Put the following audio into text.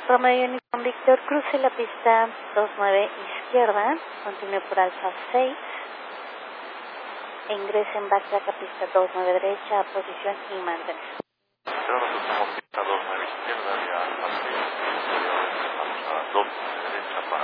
Romeo Uniform Víctor, cruce la pista 29 izquierda, continúe por alfa 6, e ingrese en backtrack a pista 29 derecha, posición y mantener. Pero nosotros somos pista 29 izquierda de alfa 6, vamos a 29 derecha para